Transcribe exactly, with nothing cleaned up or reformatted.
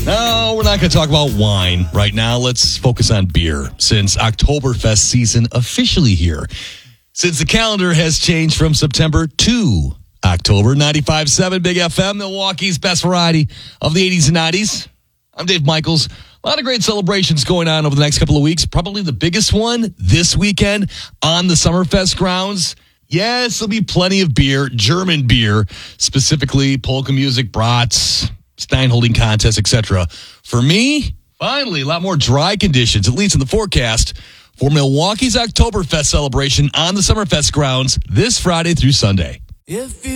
No, we're not going to talk about wine right now. Let's focus on beer since Oktoberfest season officially here. Since the calendar has changed from September to October, ninety-five point seven Big F M, Milwaukee's best variety of the eighties and nineties. I'm Dave Michaels. A lot of great celebrations going on over the next couple of weeks. Probably the biggest one this weekend on the Summerfest grounds. Yes, there'll be plenty of beer, German beer, specifically polka music, brats, Stein holding contests, et cetera. For me, finally, a lot more dry conditions, at least in the forecast, for Milwaukee's Oktoberfest celebration on the Summerfest grounds this Friday through Sunday. If you